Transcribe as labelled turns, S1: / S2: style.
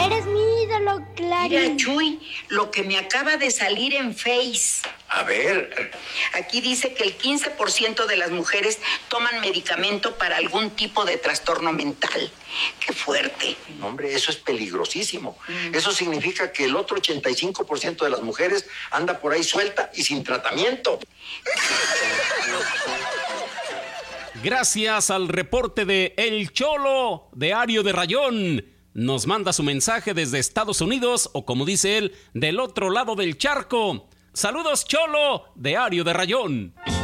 S1: Eres mi ídolo, Clarín.
S2: Mira, Chuy, lo que me acaba de salir en Face.
S3: A ver.
S2: Aquí dice que el 15% de las mujeres toman medicamento para algún tipo de trastorno mental. ¡Qué fuerte!
S3: Hombre, eso es peligrosísimo. Eso significa que el otro 85% de las mujeres anda por ahí suelta y sin tratamiento.
S4: Gracias al reporte de El Cholo, Diario de Rayón. Nos manda su mensaje desde Estados Unidos, o como dice él, del otro lado del charco. Saludos, Cholo, Diario de Rayón.